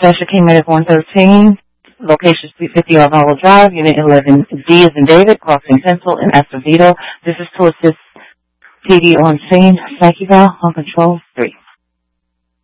Sasha King Medic 113, location 350 Arvalo Drive, Unit 11, D as in David, Crossing Pencil, and Acevedo. This is to assist PD on scene. Psych eval on control 3.